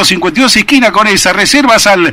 252, esquina con esa. Reservas al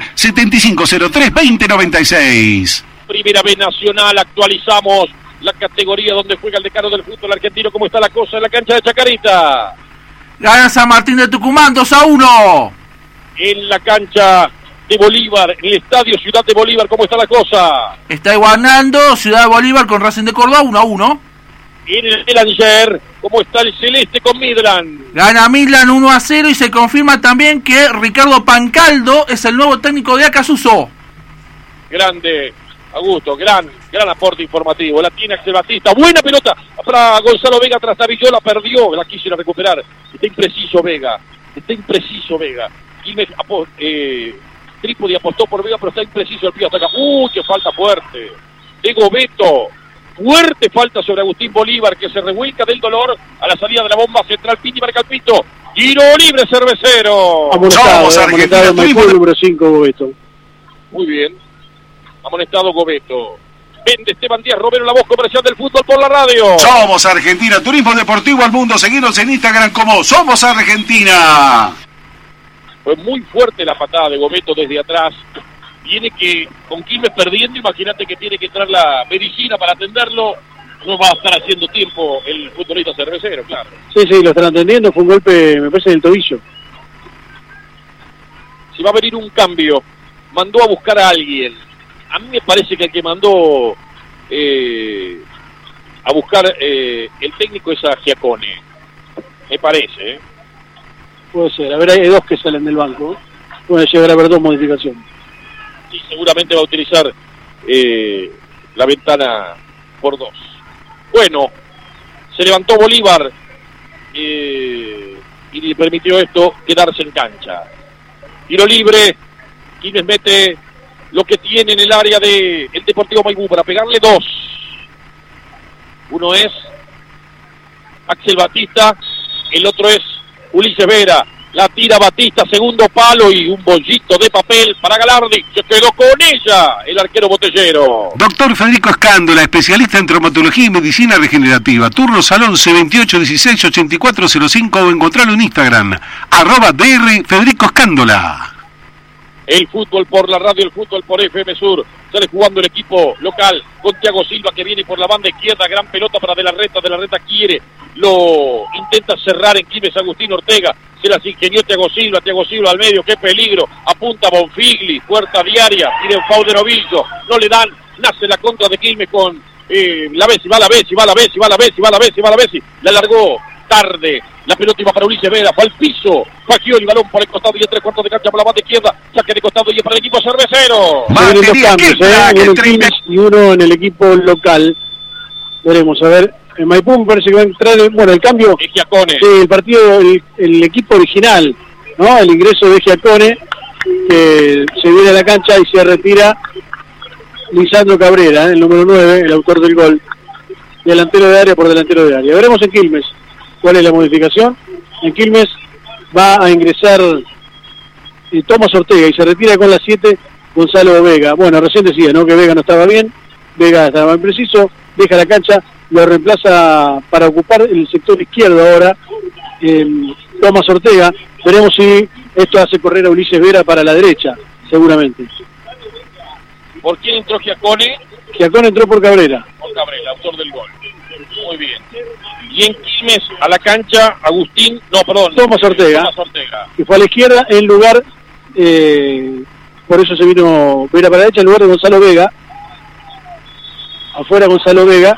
7503-2096. Primera B Nacional, actualizamos la categoría donde juega el decano del fútbol argentino. ¿Cómo está la cosa en la cancha de Chacarita? Gana San Martín de Tucumán 2-1. En la cancha de Bolívar, en el estadio Ciudad de Bolívar, ¿cómo está la cosa? Está igualando Ciudad de Bolívar con Racing de Córdoba 1-1. En el Belanger, ¿cómo está el celeste con Midland? Gana Midland 1-0 y se confirma también que Ricardo Pancaldo es el nuevo técnico de Acasuso. Grande, Augusto, gran aporte informativo. La tiene Axel Batista, buena pelota para Gonzalo Vega, Trastavillola, perdió, la quisiera recuperar. Está impreciso Vega. Quilmes Trípodi apostó por Vega, pero está impreciso el pie hasta acá. ¡Qué falta fuerte! De Gobeto. Fuerte falta sobre Agustín Bolívar, que se revuelca del dolor a la salida de la bomba central. Piti marca el pito. Tiro libre Cervecero. Amonestado Maipú, número 5, Gobeto. Muy bien. Amonestado Gobeto. Vende Esteban Díaz Romero, la voz comercial del fútbol por la radio. Somos Argentina, turismo deportivo al mundo. Seguinos en Instagram como Somos Argentina. Fue muy fuerte la patada de Gobeto desde atrás. Tiene que, con Quilmes perdiendo, imagínate que tiene que entrar la medicina para atenderlo. No va a estar haciendo tiempo el futbolista Cervecero, claro. Sí, lo están atendiendo, fue un golpe, me parece, del tobillo. Si va a venir un cambio, mandó a buscar a alguien. A mí me parece que el que mandó a buscar el técnico es a Giacone. Me parece, Puede ser, a ver, hay dos que salen del banco. Puede llegar a haber dos modificaciones. Y seguramente va a utilizar la ventana por 2. Bueno, se levantó Bolívar y le permitió esto quedarse en cancha. Tiro libre, Quilmes mete lo que tiene en el área del Deportivo Maipú para pegarle 2. Uno es Axel Batista, el otro es Ulises Vera. La tira Batista, segundo palo y un bollito de papel para Galardi. Se quedó con ella el arquero botellero. Doctor Federico Escándola, especialista en traumatología y medicina regenerativa. Turnos al 11 28 16 84 05 o encontrarlo en Instagram. @DR Federico Escándola. El fútbol por la radio, el fútbol por FM Sur. Sale jugando el equipo local con Thiago Silva, que viene por la banda izquierda. Gran pelota para De la Reta quiere. Lo intenta cerrar en Quilmes Agustín Ortega. Se las ingenió Thiago Silva al medio. ¡Qué peligro! Apunta Bonfigli, puerta diaria. Tiene un foul de Novillo. No le dan. Nace la contra de Quilmes con la Bessi. Va la Bessi. La largó tarde. La pelota iba para Ulises Vera, fue al piso. Fagioli, balón por el costado y en 3/4 de cancha por la banda izquierda. Saque de costado y es para el equipo Cervecero. Uno en Quilmes y uno en el equipo local. Veremos, a ver. En Maipú me parece que va a entrar, el cambio. Giacone. El partido, el equipo original, ¿no? El ingreso de Giacone, que se viene a la cancha y se retira Lisandro Cabrera, el número 9, el autor del gol. Delantero de área por delantero de área. Veremos en Quilmes cuál es la modificación. En Quilmes va a ingresar Tomás Ortega y se retira con la 7 Gonzalo Vega. Bueno, recién decía, ¿no?, que Vega no estaba bien, Vega estaba impreciso, deja la cancha, lo reemplaza para ocupar el sector izquierdo ahora Tomás Ortega. Veremos si esto hace correr a Ulises Vera para la derecha, seguramente. ¿Por quién entró Giacone? Giacone entró por Cabrera. Por Cabrera, autor del gol. Muy bien. Y en Quilmes, a la cancha, Tomás Ortega, que fue a la izquierda en lugar, por eso se vino Vera para la derecha, en lugar de Gonzalo Vega. Afuera Gonzalo Vega.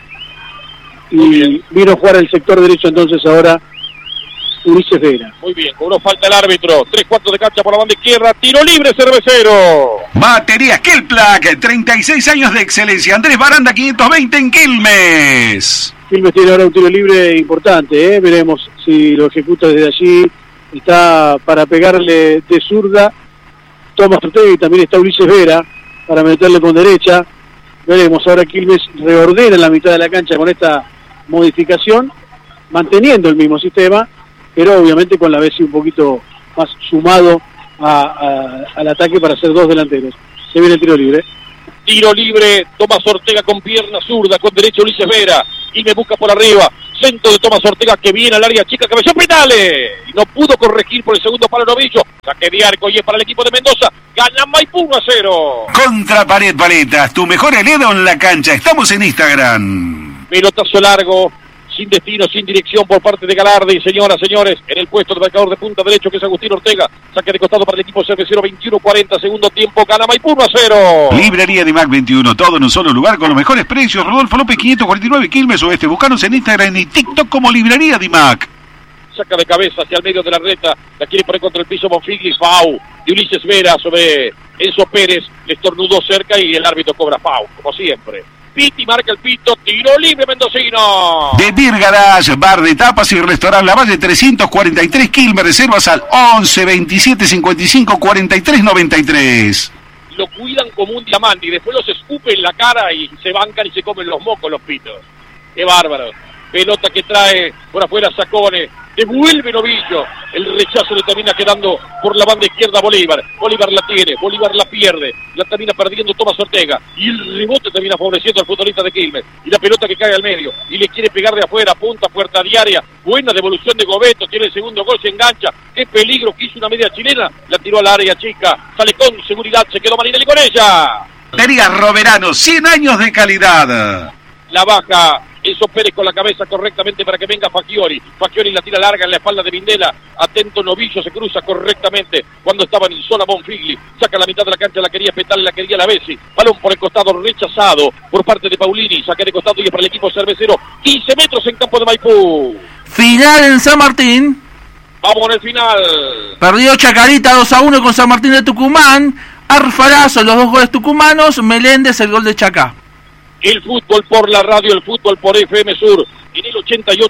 Y vino a jugar el sector derecho entonces ahora Ulises Vera. Muy bien, cobró falta el árbitro. 3/4 de cancha por la banda izquierda. Tiro libre Cervecero. Baterías Kelplak, 36 años de excelencia. Andrés Baranda 520 en Quilmes. Quilmes tiene ahora un tiro libre importante, veremos si lo ejecuta desde allí. Está para pegarle de zurda Tomás Ortega y también está Ulises Vera para meterle con derecha. Veremos, ahora Quilmes reordena la mitad de la cancha con esta modificación, manteniendo el mismo sistema, pero obviamente con la Bessi un poquito más sumado al ataque para hacer 2 delanteros. Se viene el tiro libre. Tiro libre, Tomás Ortega con pierna zurda, con derecha Ulises Vera, y me busca por arriba, centro de Tomás Ortega que viene al área chica, cabezón Petale. Y no pudo corregir por el segundo palo Novillo. Saque de arco y es para el equipo de Mendoza. Gana Maipú 1-0. Contra Pared Paletas, tu mejor helado en la cancha. Estamos en Instagram. Pelotazo largo, sin destino, sin dirección por parte de Galardi. Señoras, señores, en el puesto de marcador de punta derecho que es Agustín Ortega. Saque de costado para el equipo cervecero, 21-40, segundo tiempo, gana Maipú 1-0. Librería Dimac 21, todo en un solo lugar con los mejores precios. Rodolfo López 549, Quilmes Oeste. Buscanos en Instagram y TikTok como Librería Dimac. Saca de cabeza hacia el medio de la reta, la quiere poner contra el piso Bonfigli, FAU de Ulises Vera sobre Enzo Pérez, le estornudó cerca y el árbitro cobra FAU, como siempre. Piti marca el pito, tiro libre mendocino. De Beer Garage, bar de tapas y restaurante La Valle 343 Quilmes, reservas al 11 27 55 43 93. Lo cuidan como un diamante y después los escupen en la cara y se bancan y se comen los mocos los pitos. Qué bárbaro. Pelota que trae por afuera Sacone, devuelve Novillo, el rechazo le termina quedando por la banda izquierda Bolívar. Bolívar la tiene, Bolívar la pierde, la termina perdiendo Tomás Ortega y el rebote termina favoreciendo al futbolista de Quilmes. Y la pelota que cae al medio y le quiere pegar de afuera, punta, puerta diaria, buena devolución de Gobeto, tiene el segundo gol, se engancha, qué peligro que hizo una media chilena, la tiró al área chica, sale con seguridad, se quedó Marinelli con ella. Tería Roverano, 100 años de calidad. La baja Enzo Pérez con la cabeza correctamente para que venga Facchiori. Facchiori la tira larga en la espalda de Vindela. Atento Novillo, se cruza correctamente cuando estaba en zona Bonfigli. Saca la mitad de la cancha, la quería Petale, la quería la Bessi. Balón por el costado rechazado por parte de Paulini. Saque de costado y es para el equipo cervecero. 15 metros en campo de Maipú. Final en San Martín. Vamos en el final. Perdió Chacarita 2-1 con San Martín de Tucumán. Arfarazo, los 2 goles tucumanos. Meléndez, el gol de Chacá. El fútbol por la radio, el fútbol por FM Sur, en el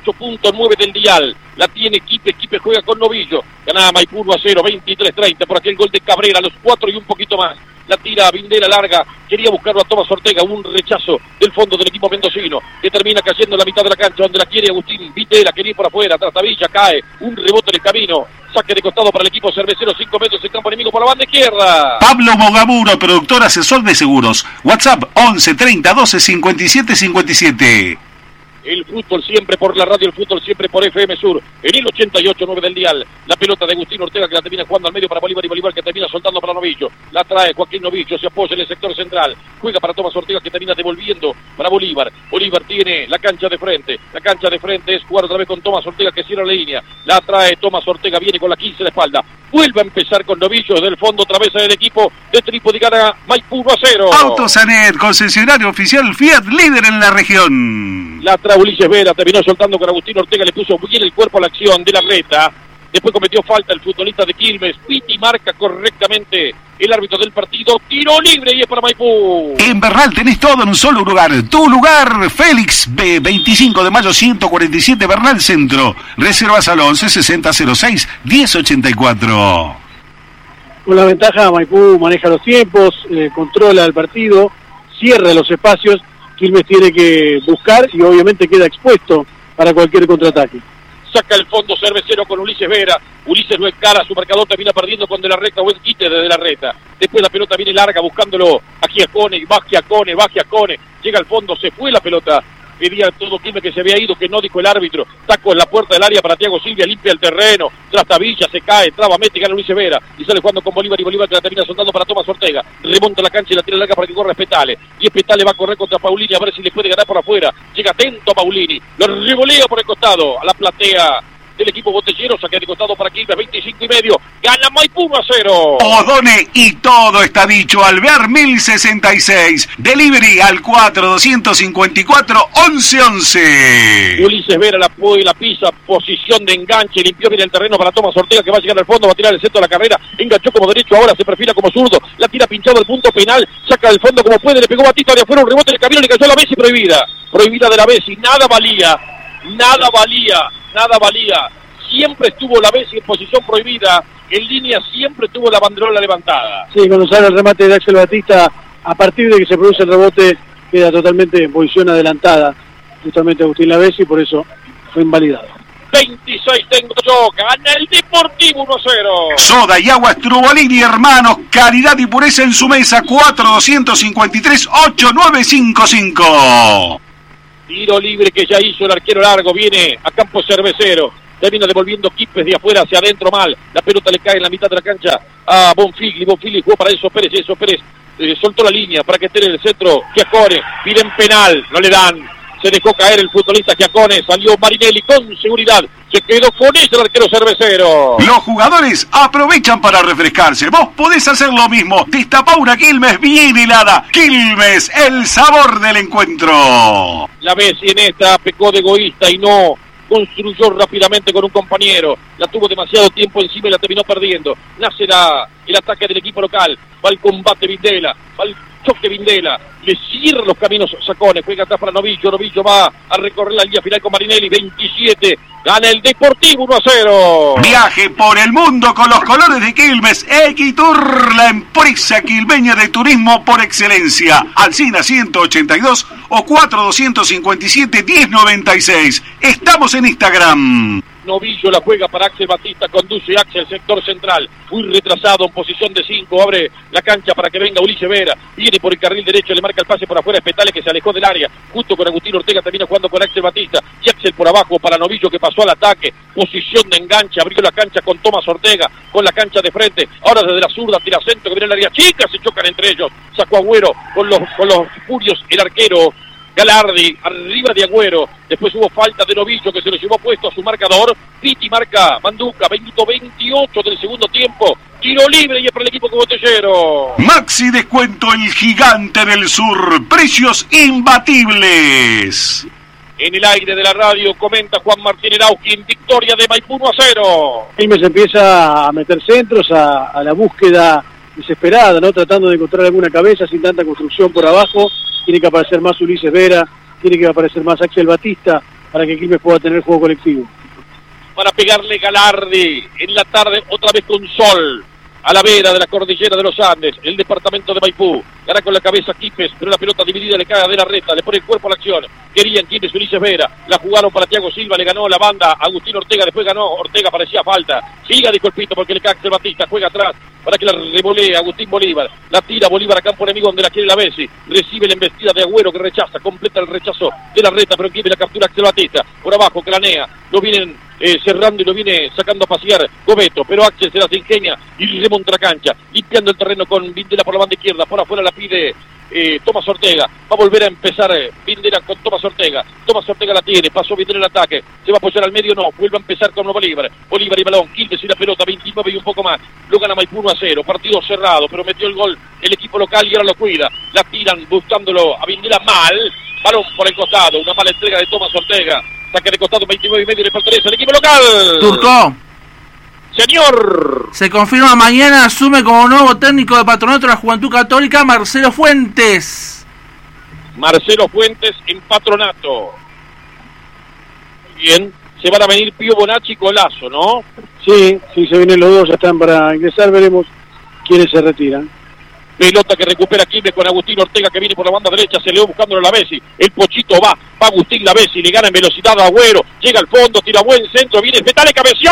88.9 del dial. La tiene Quipe juega con Novillo. Ganaba Maipú 1-0, 23-30 por aquel gol de Cabrera, los 4 y un poquito más. La tira a Vindela larga, quería buscarlo a Tomás Ortega, un rechazo del fondo del equipo mendocino, que termina cayendo en la mitad de la cancha, donde la quiere Agustín Vindela, quería ir por afuera, Trastavilla cae, un rebote en el camino, saque de costado para el equipo cervecero, 5 metros en campo enemigo por la banda izquierda. Pablo Mogamuro, productor asesor de seguros, WhatsApp 11 30 12 57 57. El fútbol siempre por la radio, el fútbol siempre por FM Sur, en el 88.9 del dial. La pelota de Agustín Ortega que la termina jugando al medio para Bolívar y Bolívar que termina soltando para Novillo. La trae Joaquín Novillo, se apoya en el sector central. Juega para Tomás Ortega que termina devolviendo para Bolívar. Bolívar tiene la cancha de frente. La cancha de frente es jugar otra vez con Tomás Ortega que cierra la línea. La trae Tomás Ortega, viene con la 15 de la espalda. Vuelve a empezar con Novillo desde el fondo, otra vez en el equipo de Trípodi, gana Maipú 1-0. Autosanet, concesionario oficial Fiat, líder en la región. La trae Ulises Vera, terminó soltando con Agustín Ortega, le puso bien el cuerpo a la acción de la reta. Después cometió falta el futbolista de Quilmes. Piti marca correctamente el árbitro del partido. Tiro libre y es para Maipú. En Bernal tenés todo en un solo lugar. Tu lugar, Félix B, 25 de mayo 147, Bernal Centro. Reservas al 11 60 06 1084. Con la ventaja, Maipú maneja los tiempos, controla el partido, cierra los espacios. Quilmes tiene que buscar y obviamente queda expuesto para cualquier contraataque. Saca el fondo cervecero con Ulises Vera. Ulises lo encara, su marcador termina perdiendo con De la Reta, buen quite desde la reta. Después la pelota viene larga buscándolo a Giacone, y va Giacone. Llega al fondo, se fue la pelota. Pedía todo Quilmes que se había ido, que no dijo el árbitro. Taco en la puerta del área para Thiago Silvia, limpia el terreno. Trastavilla, se cae, traba, mete, gana Ulises Vera. Y sale jugando con Bolívar y Bolívar que la termina soltando para Tomás Ortega. Remonta la cancha y la tira larga para que corra Petale. Y Petale va a correr contra Paulini a ver si le puede ganar por afuera. Llega atento a Paulini. Lo revolea por el costado a la platea del equipo botellero, saque de costado para Quilmes, 25 y medio, gana Maipú 1-0. Odone y todo está dicho, Alvear 1066, delivery al 4254 1111. Ulises Vera la pisa, posición de enganche, limpió bien el terreno para Tomás Ortega que va a llegar al fondo, va a tirar el centro de la carrera, enganchó como derecho, ahora se perfila como zurdo, la tira pinchado al punto penal, saca del fondo como puede, le pegó Batista de afuera, un rebote en el camino, le cayó la Bessi prohibida de la Bessi, nada valía, siempre estuvo la Bessi en posición prohibida, en línea siempre tuvo la banderola levantada. Sí, cuando sale el remate de Axel Batista, a partir de que se produce el rebote, queda totalmente en posición adelantada, justamente Agustín La Bessi, por eso fue invalidado. 26 tengo yo, gana el Deportivo 1-0. Soda y agua Strubolini, hermanos, calidad y pureza en su mesa, 4253 8955. Tiro libre que ya hizo el arquero largo, viene a campo Cervecero. Termina devolviendo Quipes de afuera hacia adentro mal. La pelota le cae en la mitad de la cancha a Bonfigli. Bonfigli jugó para Enzo Pérez. Enzo Pérez soltó la línea para que esté en el centro. Giacone, piden penal, no le dan. Se dejó caer el futbolista Giacone. Salió Marinelli con seguridad. Se quedó con ese el arquero Cervecero. Los jugadores aprovechan para refrescarse. Vos podés hacer lo mismo. Destapá una Quilmes bien helada. Quilmes, el sabor del encuentro. La Bessi en esta pecó de egoísta y no construyó rápidamente con un compañero. La tuvo demasiado tiempo encima y la terminó perdiendo. Nace el ataque del equipo local. Va el combate Vindela. Va el choque Vindela. Le cierra los caminos Sacone. Juega atrás para Novillo. Novillo va a recorrer la línea final con Marinelli. 27. Gana el Deportivo 1-0. Viaje por el mundo con los colores de Quilmes. Equitur, la empresa quilmeña de turismo por excelencia. Alsina 182 o 4257-1096. Estamos en Instagram. Novillo la juega para Axel Batista, conduce Axel, sector central, muy retrasado, en posición de 5, abre la cancha para que venga Ulises Vera, viene por el carril derecho, le marca el pase por afuera, Espetale que se alejó del área, junto con Agustín Ortega termina jugando con Axel Batista, y Axel por abajo para Novillo que pasó al ataque, posición de enganche, abrió la cancha con Tomás Ortega, con la cancha de frente, ahora desde la zurda, tira centro que viene al área chica, se chocan entre ellos, sacó Agüero con los furios, el arquero Galardi, arriba de Agüero, después hubo falta de Novillo que se lo llevó puesto a su marcador, Piti marca Manduca, minuto 28 del segundo tiempo, tiro libre y es para el equipo Botellero. Maxi Descuento, el gigante del sur, precios imbatibles. En el aire de la radio comenta Juan Martín Erauquín, victoria de Maipú 1-0. Quilmes empieza a meter centros, a la búsqueda desesperada, ¿no? Tratando de encontrar alguna cabeza sin tanta construcción por abajo. Tiene que aparecer más Ulises Vera, tiene que aparecer más Axel Batista para que Quilmes pueda tener juego colectivo. Para pegarle Galardi en la tarde, otra vez con sol, a la vera de la cordillera de los Andes, el departamento de Maipú. Gana con la cabeza Quipes, pero la pelota dividida le cae a De la Reta, le pone el cuerpo a la acción. Querían Quipes, Ulises Vera, la jugaron para Thiago Silva, le ganó la banda Agustín Ortega, después ganó Ortega, parecía falta. Siga, dijo el pito, porque le cae Axel Batista, juega atrás para que la revolea Agustín Bolívar. La tira Bolívar a campo enemigo donde la quiere la Bessi. Recibe la embestida de Agüero que rechaza, completa el rechazo De la Reta, pero Quipes la captura Axel Batista. Por abajo, Clanea, lo vienen cerrando y lo viene sacando a pasear Gobeto, pero Axel se las ingenia y remonta la cancha, limpiando el terreno con Vindela por la banda izquierda, por afuera la pide Tomás Ortega, va a volver a empezar Vindela con Tomás Ortega la tiene, pasó Vindela el ataque, se va a apoyar al medio, no, vuelve a empezar con Bolívar y balón, Quilmes y la pelota, 29 y un poco más, lo gana Maipú 1-0, partido cerrado, pero metió el gol el equipo local y ahora lo cuida, la tiran buscándolo a Vindela mal, balón por el costado, una mala entrega de Tomás Ortega, saque de costado, 29 y medio, le pertenece al equipo local. Turco. Señor. Se confirma mañana, asume como nuevo técnico de Patronato de la Juventud Católica Marcelo Fuentes. Marcelo Fuentes en Patronato. Bien, se van a venir Pío Bonacci y Golazo, ¿no? Sí, se vienen los dos, ya están para ingresar, veremos quiénes se retiran. Pelota que recupera Quilmes con Agustín Ortega que viene por la banda derecha, se le va buscándolo a la Bessi. El Pochito va Agustín la Bessi, le gana en velocidad a Agüero, llega al fondo, tira buen centro, viene Espetale, cabeció.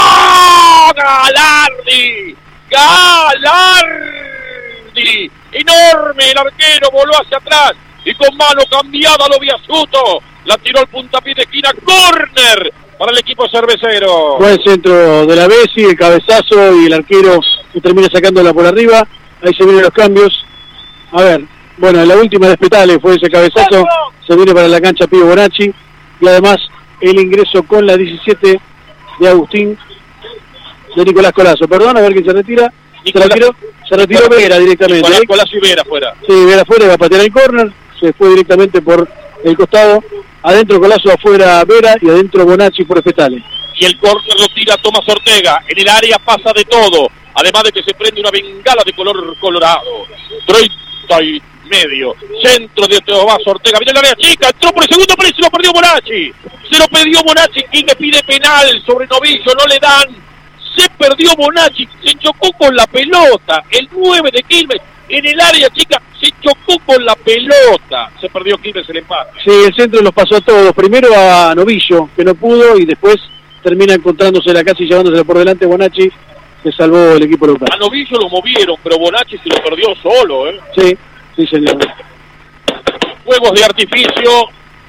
Galardi, enorme el arquero, voló hacia atrás y con mano cambiada lo Biasuto, la tiró al puntapié de esquina, córner para el equipo cervecero. Buen centro de la Bessi, el cabezazo y el arquero que termina sacándola por arriba. Ahí se vienen los cambios. A ver, bueno, en la última de Espetale fue ese cabezazo. Se viene para la cancha Pío Bonacci. Y además el ingreso con la 17 de Agustín, de Nicolás Colazo. Perdón, a ver quién se retira. Se retiró Vera directamente. Nicolás y Vera fuera. Sí, Vera afuera, va a patear el córner. Se fue directamente por el costado. Adentro Colazo, afuera Vera y adentro Bonacci por Espetale. Y el córner lo tira Tomás Ortega. En el área pasa de todo. Además de que se prende una bengala de color colorado. 30 y medio. Centro de Tomás Ortega. Viene el área chica. Entró por el segundo, pero se lo perdió Bonacci. Y le pide penal sobre Novillo. No le dan. Se perdió Bonacci. Se chocó con la pelota. El 9 de Quilmes en el área chica se chocó con la pelota. Se perdió Quilmes el empate. Sí, el centro los pasó a todos. Primero a Novillo, que no pudo, y después termina encontrándosela casi y llevándosela por delante Bonacci. Se salvó el equipo local. A Novillo lo movieron, pero Bonacci se lo perdió solo, Sí, señor. Juegos de artificio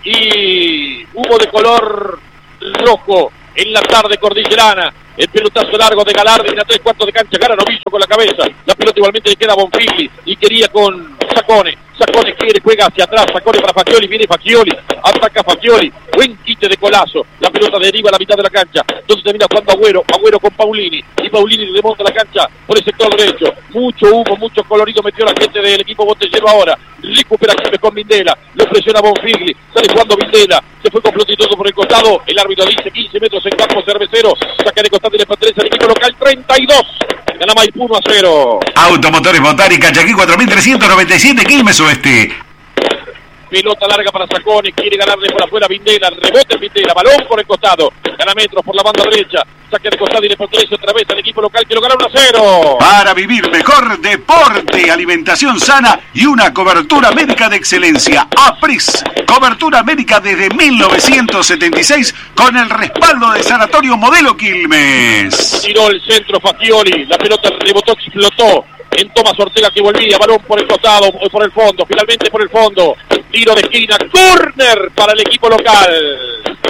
y humo de color rojo en la tarde cordillerana. El pelotazo largo de Galardi en la 3/4 de cancha, gana Novillo con la cabeza. La pelota igualmente le queda a Bonfigli y quería con Sacone. Sacone quiere, juega hacia atrás. Sacone para Facchioli, viene Facchioli. Ataca Facchioli. Buen quite de Colazo. La pelota deriva a la mitad de la cancha. Donde termina jugando Agüero. Agüero con Paulini. Y Paulini remonta la cancha por el sector derecho. Mucho humo, mucho colorido metió la gente del equipo botellero ahora. Recupera Quilmes con Vindela. Lo presiona Bonfigli. Sale jugando Vindela. Se fue con pelota y todo por el costado. El árbitro dice 15 metros en campo cervecero. Saca de costado y le pertenece al equipo local 32. Gana Maipú 1-0. Automotores Botánica, Chaquí 4397, Quilmes Oeste. Pelota larga para Sacone, quiere ganarle por afuera Vindela, rebote Vindela, balón por el costado, gana metros por la banda derecha, saque de costado y le pertenece otra vez al equipo local que lo gana 1-0. Para vivir mejor, deporte, alimentación sana y una cobertura médica de excelencia. APRIS, cobertura médica desde 1976 con el respaldo de Sanatorio Modelo Quilmes. Tiró el centro Facchioli, la pelota rebotó, explotó en Tomás Ortega que volvía, balón por el costado, por el fondo, finalmente por el fondo, tiro de esquina, córner para el equipo local.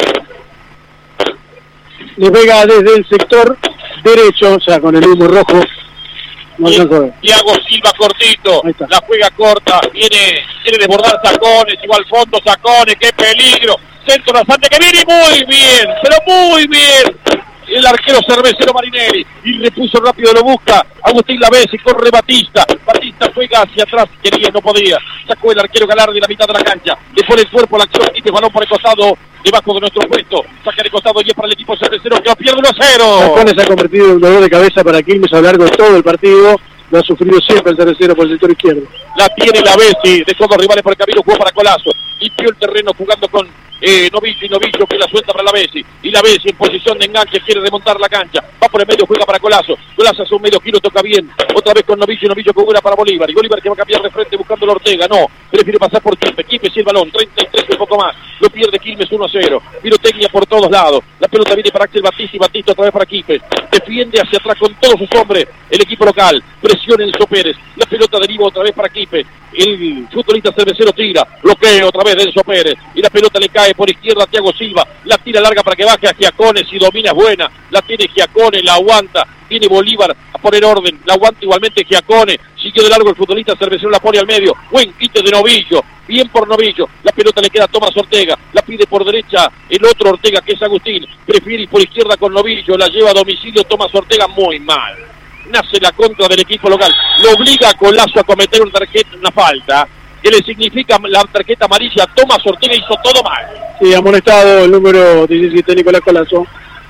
Le pega desde el sector derecho, o sea, con el humo rojo. No Thiago Silva cortito, la juega corta, quiere desbordar Sacones, igual fondo Sacones, qué peligro, centro rasante que viene muy bien, pero muy bien. El arquero cervecero Marinelli y le puso rápido, lo busca Agustín Lavesi, corre Batista juega hacia atrás, quería, no podía, sacó el arquero Galardi de la mitad de la cancha, le pone el cuerpo a la acción y el balón por el costado debajo de nuestro puesto, saca de costado y es para el equipo cervecero que lo pierde 1-0. Sacones se ha convertido en un dolor de cabeza para Quilmes a lo largo de todo el partido. Lo ha sufrido siempre el cervecero por el sector izquierdo. La tiene Lavesi, dejó dos rivales por el camino, jugó para Colazo, limpió el terreno jugando con Novillo y Novillo que la suelta para Lavesi, y Lavesi en posición de enganche quiere remontar la cancha, va por el medio, juega para Colazo hace un medio giro, toca bien, otra vez con Novillo y Novillo con una para Bolívar, y Bolívar que va a cambiar de frente buscando a Ortega, no, prefiere pasar por Quilmes y el balón, 33 y un poco más, lo pierde Quilmes 1-0, pirotecnia por todos lados, la pelota viene para Axel Batista y Batista otra vez para Quilmes, defiende hacia atrás con todos sus hombres el equipo local, presiona Enzo Pérez, la pelota deriva otra vez para Quilmes, el futbolista cervecero tira, bloqueo otra vez de Enzo Pérez, y la pelota le cae por izquierda a Thiago Silva, la tira larga para que baje a Giacone, si domina es buena, la tiene Giacone, la aguanta, viene Bolívar a poner orden, la aguanta igualmente Giacone, siguió de largo el futbolista cervecero, la pone al medio, buen quite de Novillo, bien por Novillo, la pelota le queda a Tomás Ortega, la pide por derecha el otro Ortega que es Agustín, prefiere ir por izquierda con Novillo, la lleva a domicilio Tomás Ortega, muy mal. Nace la contra del equipo local, lo obliga a Colazo a cometer una falta, que le significa la tarjeta amarilla. Tomás Ortega hizo todo mal. Sí, amonestado el número 17, Nicolás Colazo.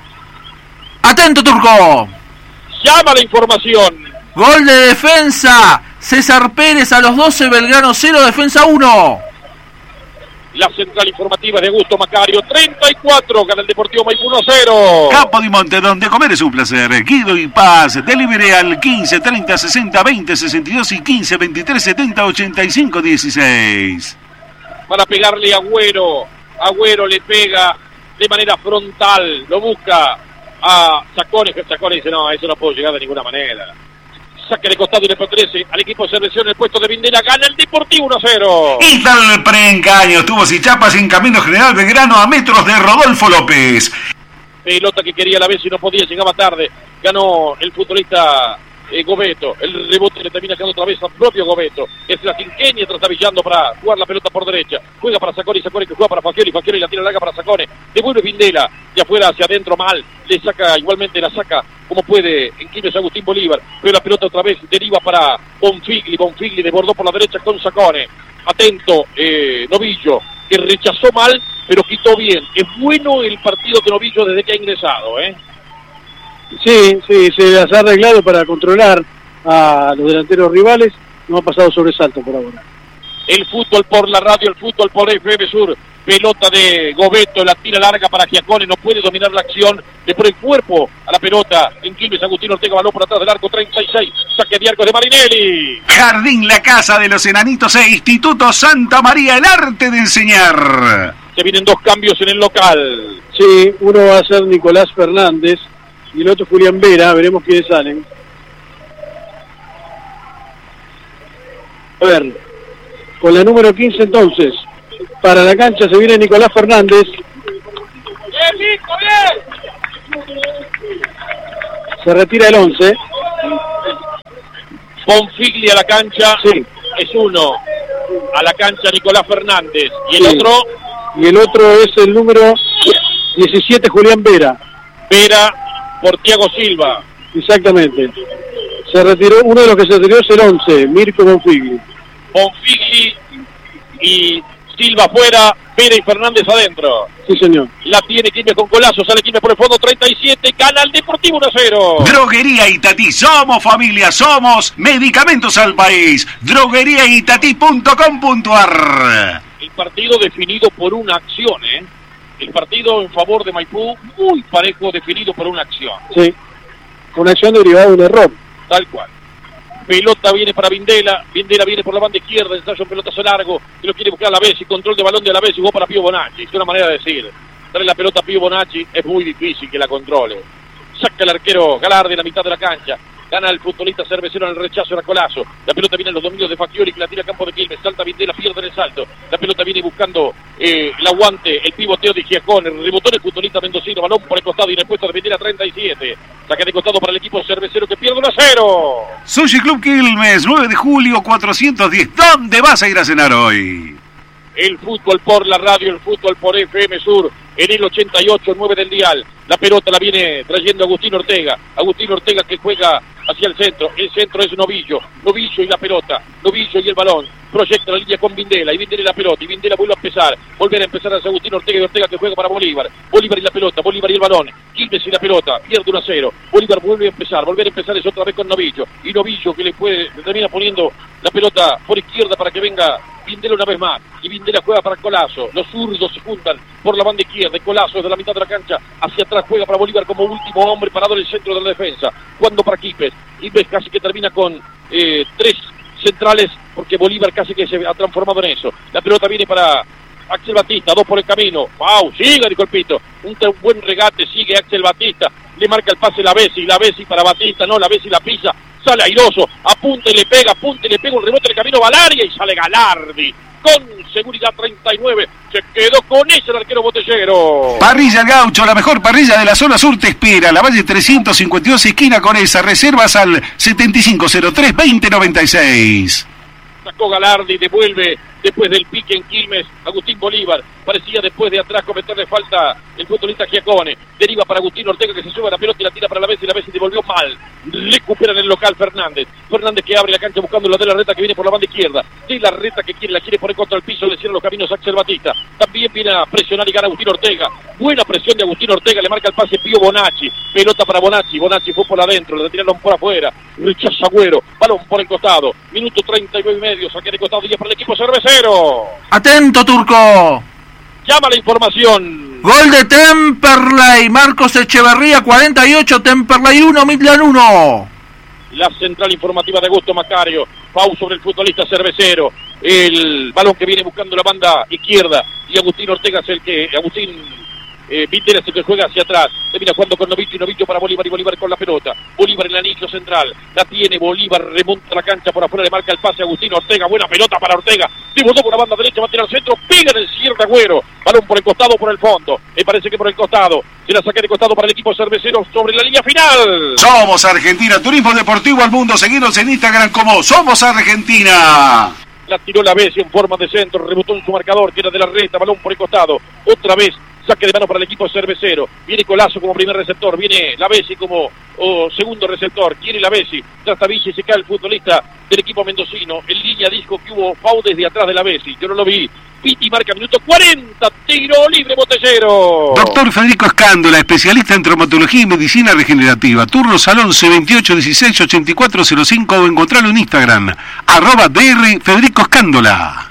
Atento, Turco. Llama la información. Gol de defensa. César Pérez a los 12, Belgrano 0, defensa 1. La central informativa de Augusto Macario, 34, gana el Deportivo Maipú 1-0. Campo de Monte, donde comer es un placer. Guido y Paz, delivery al 15 30 60 20 62 y 15 23 70 85 16. Para pegarle a Agüero, Agüero le pega de manera frontal, lo busca a Sacones, que Sacones dice, no, eso no puedo llegar de ninguna manera. Saque de costado y le pertenece al equipo de Cervecero en el puesto de Vindela, gana el Deportivo 1-0. Y tal preencaño, tubos y chapas en Camino General Belgrano a metros de Rodolfo López. Pelota que quería a la vez y no podía, llegaba tarde, ganó el futbolista Gobeto, el rebote le termina quedando otra vez al propio Gobeto, es la quinqueña trastabillando para jugar la pelota por derecha, juega para Sacone, Sacone que juega para Facchioli, Facchioli la tira larga para Sacone, devuelve Vindela, de afuera hacia adentro mal, le saca, igualmente la saca como puede en Quilmes Agustín Bolívar, pero la pelota otra vez deriva para Bonfigli desbordó por la derecha con Sacone, atento Novillo, que rechazó mal, pero quitó bien, es bueno el partido de Novillo desde que ha ingresado, Sí, se las ha arreglado para controlar a los delanteros rivales, no ha pasado sobresalto por ahora. El fútbol por la radio, el fútbol por FM Sur, pelota de Gobeto, la tira larga para Giacone, no puede dominar la acción, le pone el cuerpo a la pelota, en Quilmes Agustín Ortega, balón por atrás del arco, 36, saque de arco de Marinelli. Jardín La Casa de los Enanitos e Instituto Santa María, el arte de enseñar. Se vienen dos cambios en el local. Sí, uno va a ser Nicolás Fernández y el otro Julián Vera, veremos quiénes salen. A ver, con la número 15 entonces, para la cancha, se viene Nicolás Fernández. Se retira el 11. Bonfigli a la cancha, sí. Es uno. A la cancha Nicolás Fernández. Y el sí. otro... Y el otro es el número 17, Julián Vera. Vera por Thiago Silva. Exactamente. Se retiró, uno de los que se retiró es el 11, Mirko Bonfigli. Bonfigli y Silva afuera, Vera y Fernández adentro. Sí, señor. La tiene Quilmes con golazo, sale Quilmes por el fondo, 37, gana el Deportivo 1-0. Droguería Itatí, somos familia, somos medicamentos al país. drogueriaitatí.com.ar. El partido definido por una acción, ¿eh? El partido en favor de Maipú, muy parejo, definido por una acción. Sí, una acción derivada de un error. Tal cual. Pelota viene para Vindela, Vindela viene por la banda izquierda, ensayo un pelotazo largo, que lo quiere buscar a la vez, y control de balón de la vez, y jugó para Pío Bonacci. Es una manera de decir, trae la pelota a Pío Bonacci, es muy difícil que la controle. Saca el arquero Galardi en la mitad de la cancha, gana el futbolista Cervecero en el rechazo, era Colazo. La pelota viene en los dominios de Facchioli, que la tira a campo de Quilmes, salta Vindela, pierde el salto. La pelota viene buscando el aguante, el pivoteo de Giacone, rebotó el futbolista mendocino, balón por el costado y respuesta de Vindela 37. Saca de costado para el equipo Cervecero que pierde 1-0. Sushi Club Quilmes, 9 de julio 410. ¿Dónde vas a ir a cenar hoy? El fútbol por la radio, el fútbol por FM Sur, en el 88-9 del dial. La pelota la viene trayendo Agustín Ortega. Agustín Ortega que juega hacia el centro es Novillo. Novillo y la pelota, Novillo y el balón. Proyecta la línea con Vindela, y Vindela y la pelota, y Vindela vuelve a empezar. Volver a empezar hacia Agustín Ortega, y Ortega que juega para Bolívar. Bolívar y la pelota, Bolívar y el balón. Quilmes y la pelota, pierde 1-0. Bolívar vuelve a empezar, volver a empezar es otra vez con Novillo. Y Novillo que le termina poniendo la pelota por izquierda para que venga Vindela una vez más. Y Vindela juega para Colazo. Los zurdos se juntan por la banda izquierda. Y Colazo desde la mitad de la cancha hacia atrás juega para Bolívar como último hombre parado en el centro de la defensa. Cuando para Quilmes. Quilmes casi que termina con 3 centrales, porque Bolívar casi que se ha transformado en eso. La pelota viene para Axel Batista, 2 por el camino. ¡Wow! Sigue, dijo el Pito. Un buen regate, sigue Axel Batista. Le marca el pase la Bessi para Batista, no, la Bessi la pisa. Sale airoso, apunta y le pega, un rebote en el camino va al área y sale Galardi. Con seguridad 39, se quedó con ese el arquero Botellero. Parrilla El Gaucho, la mejor parrilla de la zona sur te espera. La Valle 352, esquina con esa. Reservas al 7503-2096. Sacó Galardi, devuelve después del pique en Quilmes, Agustín Bolívar. Parecía después de atrás cometerle falta el futbolista Giacone. Deriva para Agustín Ortega que se sube a la pelota y la tira para la vez y la vez se devolvió mal. Recupera en el local Fernández. Fernández que abre la cancha buscando la de la Reta que viene por la banda izquierda. De la Reta que la quiere poner contra el piso, le cierra los caminos a Axel Batista. También viene a presionar y gana Agustín Ortega. Buena presión de Agustín Ortega, le marca el pase Pío Bonacci. Pelota para Bonacci, Bonacci fue por adentro, le retiraron por afuera. Rechaza Agüero, balón por el costado. Minuto 39 y medio, saque de costado 10 para el equipo Cervecero. Atento, Turco. Llama la información. Gol de Temperley, Marcos Echeverría 48, Temperley 1, Midland 1. La central informativa de Augusto Macario. Pau sobre el futbolista Cervecero. El balón que viene buscando la banda izquierda. Y Agustín Ortega es el que... Vindela es el que juega hacia atrás. Termina jugando con Novillo y Novillo para Bolívar y Bolívar con la pelota. Bolívar en el anillo central. La tiene Bolívar, remonta la cancha por afuera, le marca el pase a Agustín Ortega. Buena pelota para Ortega. Dibujó por la banda derecha, va a tirar al centro. Pega en el cierre de Agüero. Balón por el costado o por el fondo. Me parece que por el costado. Se la saca de costado para el equipo Cervecero sobre la línea final. Somos Argentina, turismo deportivo al mundo. Seguinos en Instagram como Somos Argentina. La tiró la Bessi en forma de centro. Rebotó en su marcador, que era de la Reta. Balón por el costado. Otra vez. Saque de mano para el equipo Cervecero. Viene Colazo como primer receptor. Viene la Bessi como segundo receptor. Quiere la Bessi. Trata Vichy y se cae el futbolista del equipo mendocino. En línea dijo que hubo foul desde atrás de la Bessi. Yo no lo vi. Piti marca minuto 40. Tiro libre Botellero. Doctor Federico Escándola, especialista en traumatología y medicina regenerativa. Turnos al 11 28 16 84 05 o encontrarlo en Instagram. @DR Federico Escándola.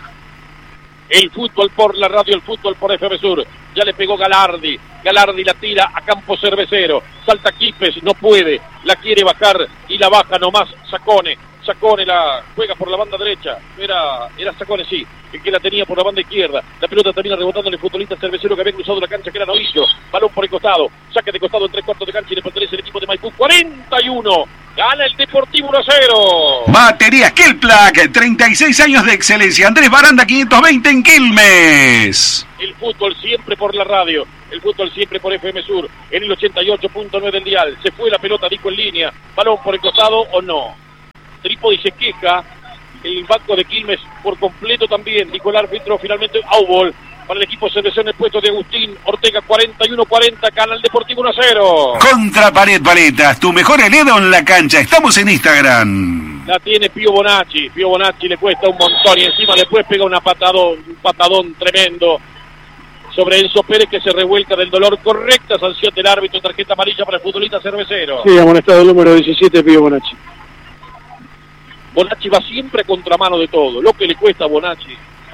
El fútbol por la radio, el fútbol por FM Sur. Ya le pegó Galardi. Galardi la tira a campo Cervecero. Salta Quilmes, no puede. La quiere bajar y la baja nomás Sacone. Sacone la juega por la banda derecha. Era Sacone, sí, el que la tenía por la banda izquierda. La pelota termina rebotando el futbolista Cervecero que había cruzado la cancha, que era Novillo. Balón por el costado. Saque de costado en 3/4 de cancha y le pertenece el equipo de Maipú. 41. Gana el Deportivo 1-0. Baterías Kelplac, 36 años de excelencia. Andrés Baranda 520 en Quilmes. El fútbol siempre por la radio, el fútbol siempre por FM Sur, en el 88.9 del dial. Se fue la pelota, dijo en línea, balón por el costado o no. Trípodi se queja, el banco de Quilmes por completo también, dijo el árbitro, finalmente outball para el equipo Cervecero en el puesto de Agustín Ortega. 41-40, gana el Deportivo 1-0. Contra Pared Paletas, tu mejor heredo en la cancha. Estamos en Instagram. La tiene Pío Bonacci le cuesta un montón y encima después pega un patadón tremendo sobre Enzo Pérez, que se revuelca del dolor. Correcta sanción del árbitro, tarjeta amarilla para el futbolista Cervecero. Sí, amonestado el número 17, Pío Bonacci. Bonacci va siempre a contramano de todo, lo que le cuesta a Bonacci.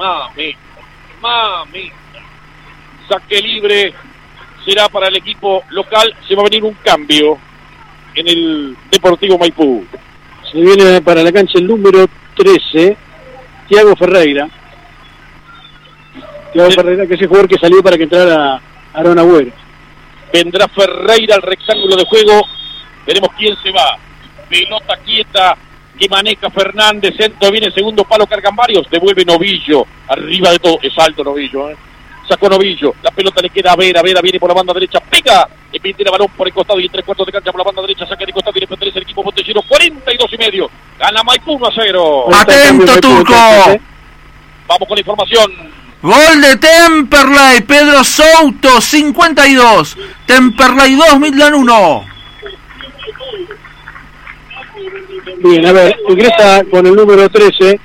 Mami. Saque libre será para el equipo local. Se va a venir un cambio en el Deportivo Maipú. Se viene para la cancha el número 13, Thiago Ferreira. Ferreira, que es el jugador que salió para que entrara Aaron Agüero. Vendrá Ferreira al rectángulo de juego. Veremos quién se va. Pelota quieta que maneja Fernández. Centro viene segundo palo, cargan varios. Devuelve Novillo. Arriba de todo. Es alto Novillo. Sacó Novillo. La pelota le queda a Vera. Vera viene por la banda derecha. Pega. Y pinta el balón por el costado y en 3/4 de cancha por la banda derecha. Saca de costado y le pertenece el equipo botellero. 42.5. Gana Maipú 1-0. Atento, Turco. Vamos con la información. Gol de Temperley, Pedro Souto, 52. Temperley 2, Midland 1. Bien, a ver, ingresa con el número 13.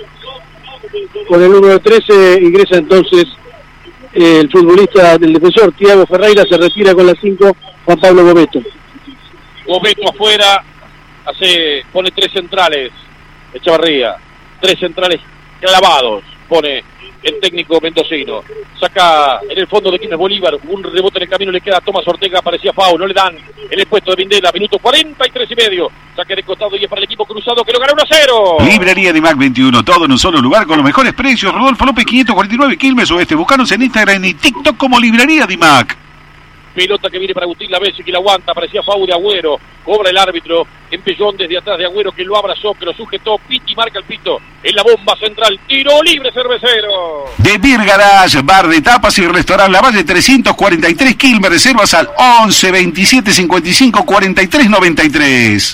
Con el número 13 ingresa entonces el futbolista del Defensor, Thiago Ferreira. Se retira con la 5, Juan Pablo Gobeto. Gobeto afuera, pone 3 centrales, Echavarría. 3 centrales clavados, pone el técnico mendocino. Saca en el fondo de Quilmes Bolívar, un rebote en el camino, le queda a Tomás Ortega, parecía foul, no le dan en el puesto de Vindela, minuto 43.5. Saque de costado y es para el equipo cruzado que lo gana 1-0. Librería Dimac 21, todo en un solo lugar con los mejores precios. Rodolfo López 549, Quilmes Oeste. Búscanos en Instagram y TikTok como Librería Dimac. Pelota que viene para Agustín Lavesi, que la aguanta, parecía foul de Agüero. Cobra el árbitro, empellón desde atrás de Agüero, que lo abrazó, que lo sujetó. Piti marca el pito en la bomba central. Tiro libre Cervecero. De Beer Garage, bar de tapas y restaurante La Valle 343 Quilmes. Reservas al 11 27 55 43 93.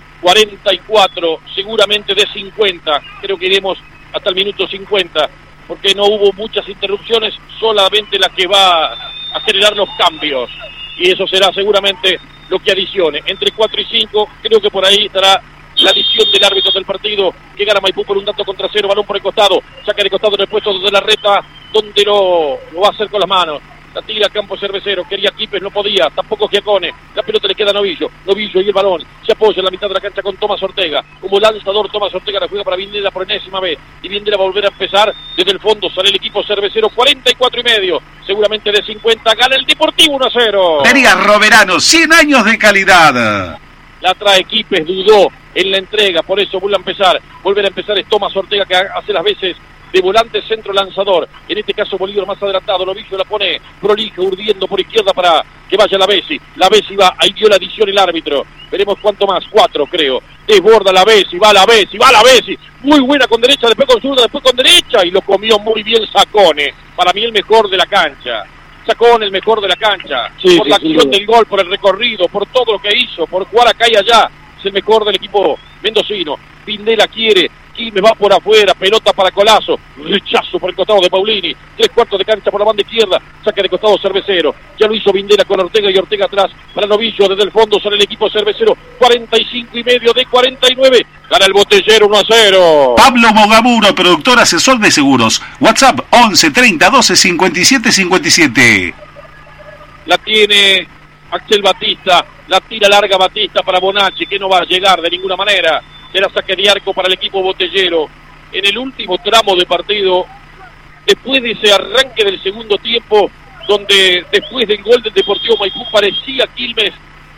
44, seguramente de 50. Creo que iremos hasta el minuto 50, porque no hubo muchas interrupciones, solamente la que va a generar los cambios. Y eso será seguramente lo que adicione. Entre 4 y 5, creo que por ahí estará la adición del árbitro del partido, que gana Maipú por un tanto contra 0, balón por el costado, saca de costado en el puesto de la reta, donde lo va a hacer con las manos. La tira a campo Cervecero, quería Quipes, no podía, tampoco Giacone. La pelota le queda a Novillo y el balón se apoya en la mitad de la cancha con Tomás Ortega. Como lanzador, Tomás Ortega la juega para Vindela por enésima vez. Y Vindela va a volver a empezar desde el fondo. Sale el equipo Cervecero, 44.5. Seguramente de 50, gana el Deportivo 1-0. Feria Roverano, 100 años de calidad. La trae Quipes, dudó en la entrega, por eso vuelve a empezar. Volver a empezar es Tomás Ortega, que hace las veces de volante centro lanzador. En este caso Bolívar más adelantado. Novillo la pone prolija, urdiendo por izquierda para que vaya Lavesi. Lavesi va, ahí dio la adición el árbitro. Veremos cuánto más, 4 creo. Desborda Lavesi, va Lavesi. Muy buena con derecha, después con zurda, después con derecha. Y lo comió muy bien Sacone. Para mí el mejor de la cancha. Sacone el mejor de la cancha. Sí, por la acción del gol, por el recorrido, por todo lo que hizo, por jugar acá y allá. Es el mejor del equipo mendocino. Vindela quiere, Quilmes va por afuera, pelota para Colazo, rechazo por el costado de Paulini, 3/4 de cancha por la banda izquierda, saca de costado Cervecero, ya lo hizo Vindela con Ortega y Ortega atrás para Novillo, desde el fondo sale el equipo Cervecero, 45.5 de 49, gana el Botellero 1-0. Pablo Mogamuro, productor asesor de seguros. WhatsApp 11 30 12 57 57. La tiene Axel Batista, la tira larga Batista para Bonacci, que no va a llegar de ninguna manera. Será saque de arco para el equipo botellero. En el último tramo de partido, después de ese arranque del segundo tiempo, donde después del gol del Deportivo Maipú parecía Quilmes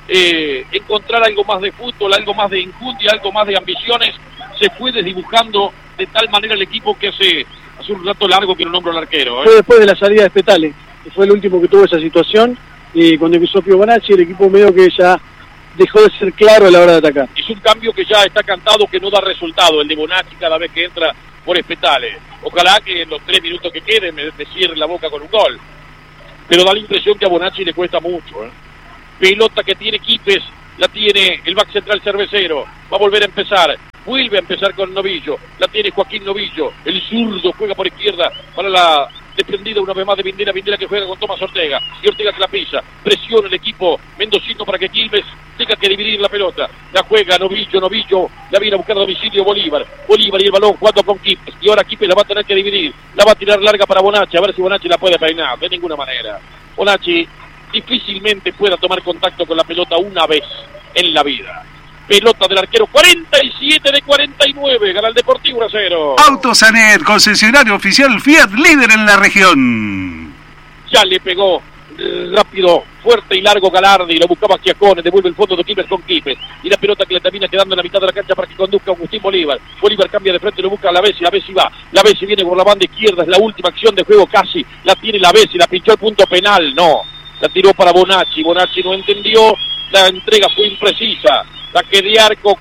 encontrar algo más de fútbol, algo más de enjundia, algo más de ambiciones. Se fue desdibujando de tal manera el equipo que hace un rato largo que no nombro al arquero. Fue después de la salida de Spetale, que fue el último que tuvo esa situación, y cuando empezó Pío Bonacci, el equipo medio que ya dejó de ser claro a la hora de atacar. Es un cambio que ya está cantado, que no da resultado, el de Bonacci cada vez que entra por Spetale. Ojalá que en los 3 minutos que queden me cierre la boca con un gol. Pero da la impresión que a Bonacci le cuesta mucho. Pelota que tiene Quipes, la tiene el back central Cervecero, va a volver a empezar, vuelve a empezar con Novillo, la tiene Joaquín Novillo, el zurdo juega por izquierda para la desprendida una vez más de Vindela, Vindela que juega con Tomás Ortega, y Ortega que la pisa, presiona el equipo mendocino para que Quilmes tenga que dividir la pelota, la juega Novillo, la viene a buscar a domicilio Bolívar y el balón jugando con Quipes, y ahora Quipes la va a tener que dividir, la va a tirar larga para Bonacci, a ver si Bonacci la puede peinar, de ninguna manera. Bonacci difícilmente pueda tomar contacto con la pelota una vez en la vida. Pelota del arquero, 47 de 49, gana el Deportivo 1-0. Autosanet, concesionario oficial Fiat, líder en la región. Ya le pegó rápido, fuerte y largo Galardi, lo buscaba Chiacone, devuelve el fondo de Quipes con Quipes, y la pelota que le termina quedando en la mitad de la cancha para que conduzca Agustín Bolívar. Bolívar cambia de frente, lo busca a la Bessi va, la Bessi viene por la banda izquierda, es la última acción de juego casi, la tiene la Bessi, la pinchó al punto penal, no, la tiró para Bonacci no entendió, la entrega fue imprecisa, saque de arco,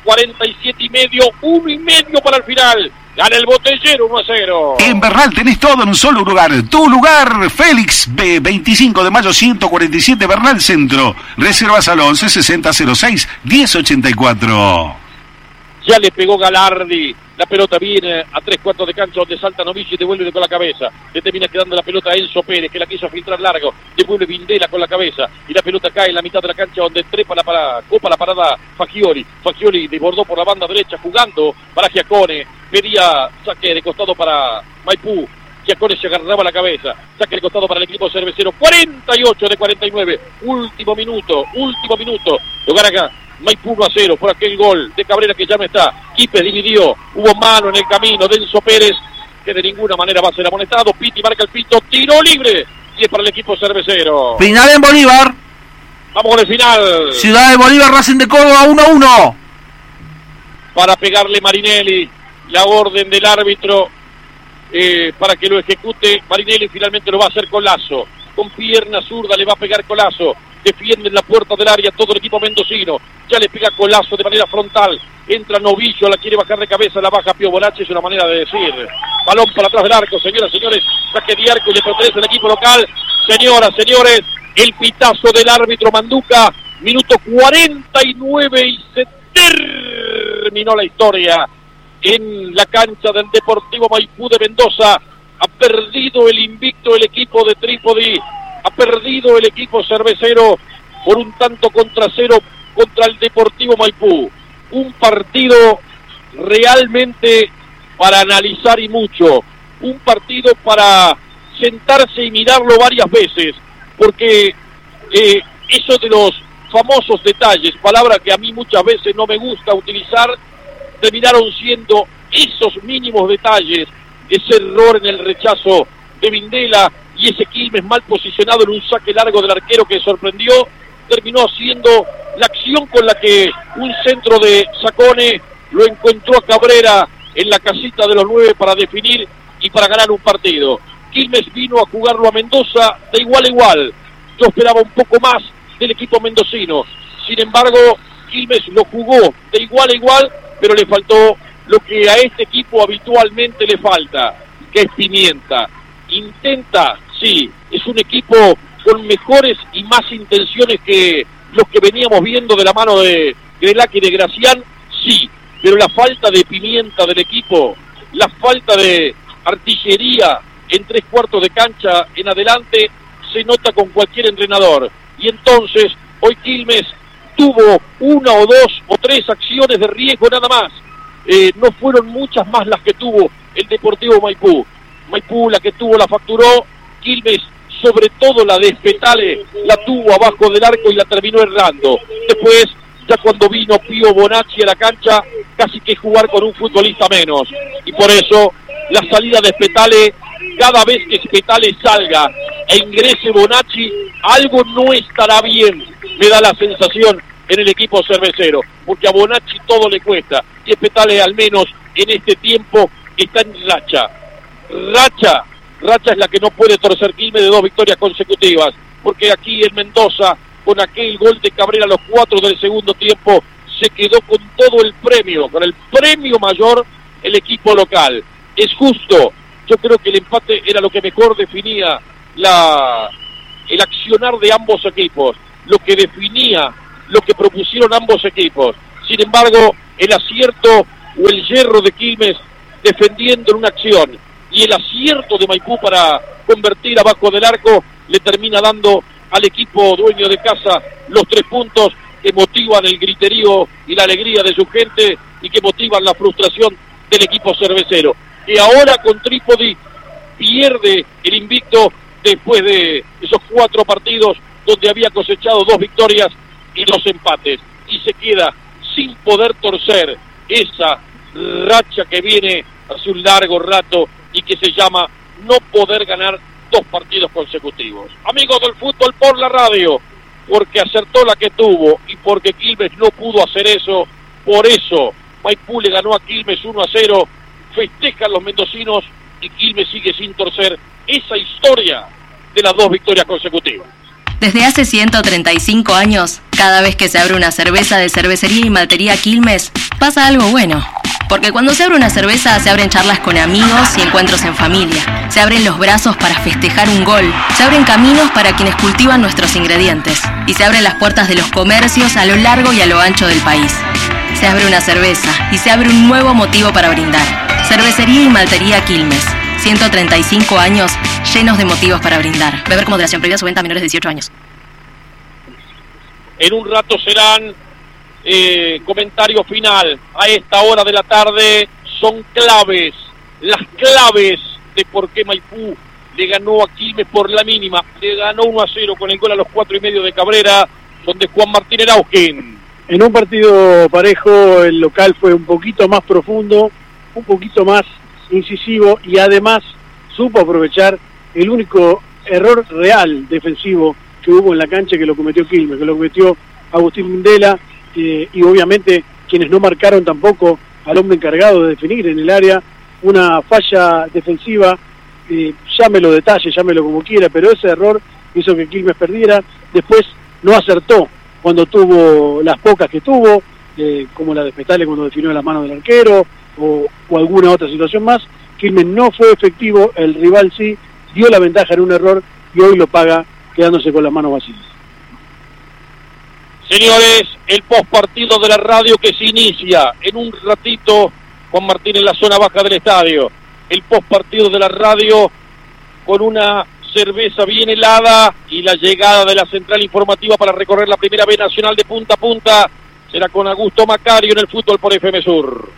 47,5, 1,5 para el final. Gana el Botellero 1-0. En Bernal tenés todo en un solo lugar. Tu lugar, Félix B, 25 de mayo 147, Bernal Centro. Reservas al 11 60 06 1084. Ya le pegó Galardi. La pelota viene a 3/4 de cancha donde salta Novillo y devuelve con la cabeza. Le termina quedando la pelota a Enzo Pérez, que la quiso filtrar largo. Devuelve Vindela con la cabeza. Y la pelota cae en la mitad de la cancha donde trepa copa la parada Fagioli. Fagioli desbordó por la banda derecha jugando para Giacone. Pedía saque de costado para Maipú. Giacone se agarraba la cabeza. Saque de costado para el equipo cervecero. 48 de 49. Último minuto. Lo gana acá Maipú 1-0 por aquel gol de Cabrera que ya no está. Quipes dividió, hubo mano en el camino de Enzo Pérez, que de ninguna manera va a ser amonestado. Piti marca el pito, tiro libre, y es para el equipo cervecero. Final en Bolívar. Vamos con el final. Ciudad de Bolívar, Racing de Córdoba, 1-1. Para pegarle Marinelli, la orden del árbitro para que lo ejecute. Marinelli finalmente lo va a hacer con Lazo. Con pierna zurda le va a pegar Colazo. Defiende en la puerta del área todo el equipo mendocino. Ya le pega Colazo de manera frontal. Entra Novillo, la quiere bajar de cabeza, la baja Pío Bonacci, es una manera de decir. Balón para atrás del arco, señoras, señores. Saque de arco y le pertenece al equipo local. Señoras, señores, el pitazo del árbitro Manduca. Minuto 49 y se terminó la historia. En la cancha del Deportivo Maipú de Mendoza ha perdido el invicto el equipo de Trípodi, ha perdido el equipo cervecero por 1-0 contra el Deportivo Maipú. Un partido realmente para analizar y mucho, un partido para sentarse y mirarlo varias veces, porque eso de los famosos detalles, palabra que a mí muchas veces no me gusta utilizar, terminaron siendo esos mínimos detalles, ese error en el rechazo de Vindela y ese Quilmes mal posicionado en un saque largo del arquero que sorprendió, terminó siendo la acción con la que un centro de Sacone lo encontró a Cabrera en la casita de los 9 para definir y para ganar un partido. Quilmes vino a jugarlo a Mendoza de igual a igual. Yo esperaba un poco más del equipo mendocino. Sin embargo, Quilmes lo jugó de igual a igual, pero le faltó lo que a este equipo habitualmente le falta, que es pimienta. Intenta, sí, es un equipo con mejores y más intenciones que los que veníamos viendo de la mano de Grelac y de Gracián, sí, pero la falta de pimienta del equipo, la falta de artillería en 3/4 de cancha en adelante, se nota con cualquier entrenador. Y entonces, hoy Quilmes tuvo 1 o 2 o 3 acciones de riesgo nada más. No fueron muchas más las que tuvo el Deportivo Maipú. Maipú la que tuvo la facturó, Quilmes sobre todo la de Spetale la tuvo abajo del arco y la terminó errando. Después, ya cuando vino Pío Bonacci a la cancha, casi que jugar con un futbolista menos. Y por eso, la salida de Spetale, cada vez que Spetale salga e ingrese Bonacci, algo no estará bien. Me da la sensación en el equipo cervecero, porque a Bonacci todo le cuesta, y Spetale al menos en este tiempo está en racha. Racha es la que no puede torcer Quilmes de 2 victorias consecutivas, porque aquí en Mendoza, con aquel gol de Cabrera a los 4 del segundo tiempo, se quedó con todo el premio, con el premio mayor el equipo local. Es justo, yo creo que el empate era lo que mejor definía el accionar de ambos equipos, lo que definía, lo que propusieron ambos equipos. Sin embargo, el acierto o el hierro de Quilmes defendiendo en una acción y el acierto de Maipú para convertir abajo del arco le termina dando al equipo dueño de casa los 3 puntos que motivan el griterío y la alegría de su gente y que motivan la frustración del equipo cervecero, que ahora con Trípodi pierde el invicto después de esos 4 partidos donde había cosechado 2 victorias y 2 empates, y se queda sin poder torcer esa racha que viene hace un largo rato y que se llama no poder ganar 2 partidos consecutivos. Amigos del fútbol por la radio, porque acertó la que tuvo y porque Quilmes no pudo hacer eso, por eso Maipú le ganó a Quilmes 1-0, festejan los mendocinos y Quilmes sigue sin torcer esa historia de las 2 victorias consecutivas. Desde hace 135 años, cada vez que se abre una cerveza de Cervecería y Maltería Quilmes, pasa algo bueno. Porque cuando se abre una cerveza, se abren charlas con amigos y encuentros en familia. Se abren los brazos para festejar un gol. Se abren caminos para quienes cultivan nuestros ingredientes. Y se abren las puertas de los comercios a lo largo y a lo ancho del país. Se abre una cerveza y se abre un nuevo motivo para brindar. Cervecería y Maltería Quilmes. 135 años llenos de motivos para brindar. Beber con moderación, prohibida su venta a menores de 18 años. En un rato serán comentario final. A esta hora de la tarde son claves, las claves de por qué Maipú le ganó a Quilmes por la mínima. Le ganó 1-0 con el gol a los 4:30 de Cabrera, donde Juan Martín Eraugen. En un partido parejo, el local fue un poquito más profundo, un poquito más incisivo y además supo aprovechar el único error real defensivo que hubo en la cancha, que lo cometió Quilmes, que lo cometió Agustín Mindela, y obviamente quienes no marcaron tampoco al hombre encargado de definir en el área, una falla defensiva, llámelo detalle, llámelo como quiera, pero ese error hizo que Quilmes perdiera. Después no acertó cuando tuvo las pocas que tuvo, como la de Spetale cuando definió las manos del arquero, o alguna otra situación más. Quilmes no fue efectivo, el rival sí, dio la ventaja en un error y hoy lo paga quedándose con las manos vacías. Señores, el postpartido de la radio que se inicia en un ratito, Juan Martín en la zona baja del estadio. El postpartido de la radio con una cerveza bien helada y la llegada de la central informativa para recorrer la primera B nacional de punta a punta será con Augusto Macario en el fútbol por FM Sur.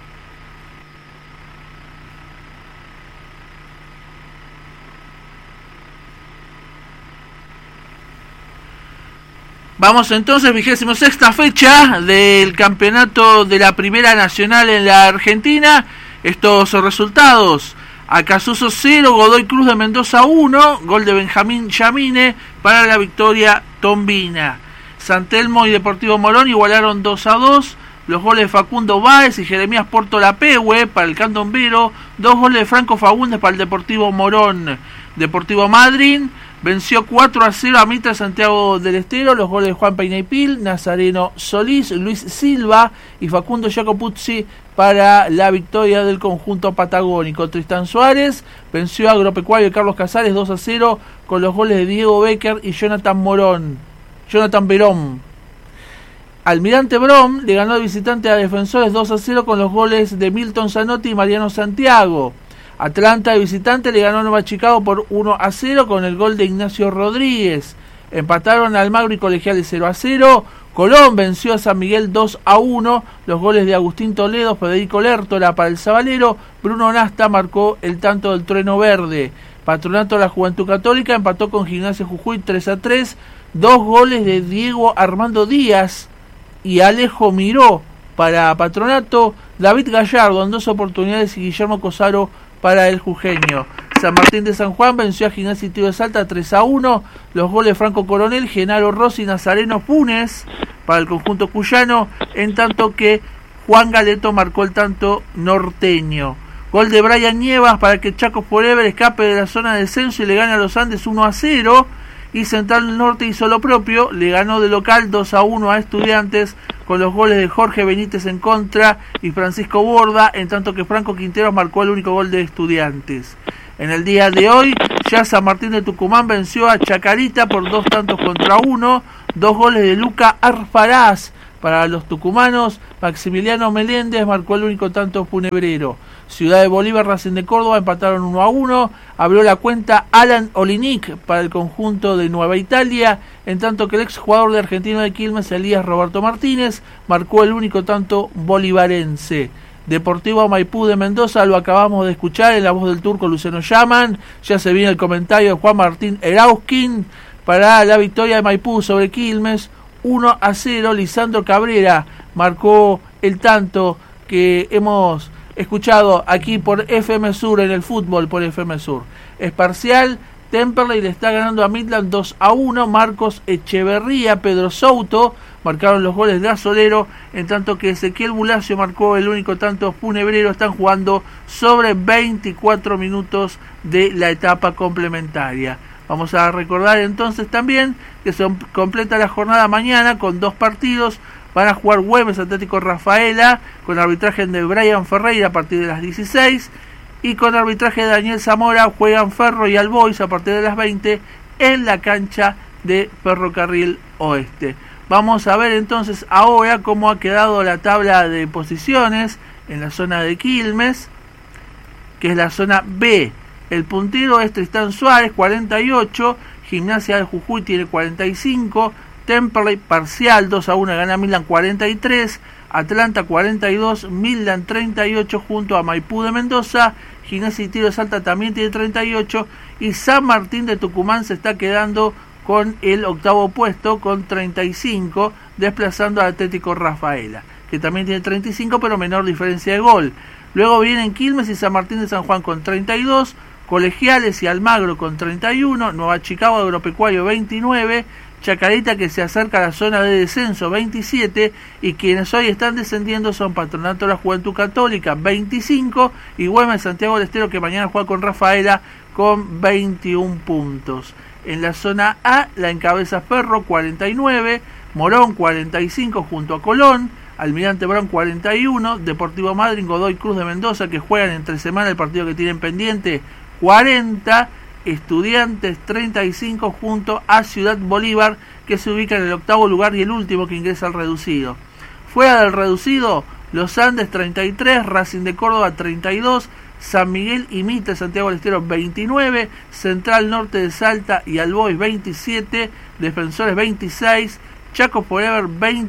Vamos entonces, 26ª fecha del campeonato de la Primera Nacional en la Argentina. Estos resultados: Acasuso 0, Godoy Cruz de Mendoza 1, gol de Benjamín Yamine para la victoria tombina. San Telmo y Deportivo Morón igualaron 2-2, los goles de Facundo Báez y Jeremías Portolapehue para el candombero, 2 goles de Franco Fagundes para el Deportivo Morón. Deportivo Madryn venció 4-0 a Mitra Santiago del Estero, los goles de Juan Peineipil, Nazareno Solís, Luis Silva y Facundo Jacopuzzi para la victoria del conjunto patagónico. Tristán Suárez venció a Agropecuario de Carlos Casares 2-0 con los goles de Diego Becker y Jonathan Verón. Almirante Brom le ganó de visitante a Defensores 2-0 con los goles de Milton Zanotti y Mariano Santiago. Atlanta de visitante le ganó a Nueva Chicago por 1-0 con el gol de Ignacio Rodríguez. Empataron a Almagro y Colegiales 0-0. Colón venció a San Miguel 2-1. Los goles de Agustín Toledo, Federico Lertora para el Sabalero. Bruno Nasta marcó el tanto del Trueno Verde. Patronato de la Juventud Católica empató con Gimnasia Jujuy 3-3. 2 goles de Diego Armando Díaz y Alejo Miró para Patronato. David Gallardo en 2 oportunidades y Guillermo Cosaro para el jujeño. San Martín de San Juan venció a Gimnasia y Tiro de Salta 3-1. Los goles de Franco Coronel, Genaro Rossi y Nazareno Funes para el conjunto cuyano, en tanto que Juan Galeto marcó el tanto norteño. Gol de Brian Nievas para que Chaco Forever escape de la zona de descenso y le gane a los Andes 1-0. Y Central Norte hizo lo propio, le ganó de local 2-1 a Estudiantes con los goles de Jorge Benítez en contra y Francisco Borda, en tanto que Franco Quinteros marcó el único gol de Estudiantes. En el día de hoy, ya San Martín de Tucumán venció a Chacarita por 2-1, 2 goles de Luca Arfaraz para los tucumanos. Maximiliano Meléndez marcó el único tanto funebrero. Ciudad de Bolívar, Racing de Córdoba empataron 1-1. Abrió la cuenta Alan Olinic para el conjunto de Nueva Italia, en tanto que el exjugador de Argentino de Quilmes, Elías Roberto Martínez, marcó el único tanto bolivarense. Deportivo Maipú de Mendoza, lo acabamos de escuchar en la voz del turco Luciano Yaman. Ya se viene el comentario de Juan Martín Erauskin para la victoria de Maipú sobre Quilmes 1-0. Lisandro Cabrera marcó el tanto que hemos escuchado aquí por FM Sur, en el fútbol por FM Sur. Es parcial, Temperley le está ganando a Midland 2-1, Marcos Echeverría, Pedro Souto marcaron los goles de Azolero, en tanto que Ezequiel Bulacio marcó el único tanto funebrero. Están jugando sobre 24 minutos de la etapa complementaria. Vamos a recordar entonces también que se completa la jornada mañana con 2 partidos. Van a jugar Güemes Atlético Rafaela con arbitraje de Brian Ferreira a partir de las 16 y con arbitraje de Daniel Zamora juegan Ferro y Albois a partir de las 20 en la cancha de Ferrocarril Oeste. Vamos a ver entonces ahora cómo ha quedado la tabla de posiciones en la zona de Quilmes, que es la zona B. El puntero es Tristán Suárez, 48, Gimnasia de Jujuy tiene 45, Temperley parcial 2-1 gana Midland 43, Atlanta 42, Midland 38 junto a Maipú de Mendoza, Gimnasia y Tiro de Salta también tiene 38 y San Martín de Tucumán se está quedando con el octavo puesto con 35, desplazando al Atlético Rafaela, que también tiene 35 pero menor diferencia de gol. Luego vienen Quilmes y San Martín de San Juan con 32, Colegiales y Almagro con 31, Nueva Chicago Agropecuario 29, Chacarita, que se acerca a la zona de descenso, 27, y quienes hoy están descendiendo son Patronato de la Juventud Católica, 25, y Güemes Santiago del Estero, que mañana juega con Rafaela, con 21 puntos. En la zona A la encabeza Ferro, 49, Morón 45 junto a Colón, Almirante Brown 41, Deportivo Madryn, Godoy Cruz de Mendoza, que juegan entre semana el partido que tienen pendiente, 40, Estudiantes 35 junto a Ciudad Bolívar, que se ubica en el octavo lugar y el último que ingresa al reducido. Fuera del reducido, Los Andes 33, Racing de Córdoba 32, San Miguel y Mitre Santiago del Estero 29, Central Norte de Salta y Albois 27, Defensores 26, Chaco Forever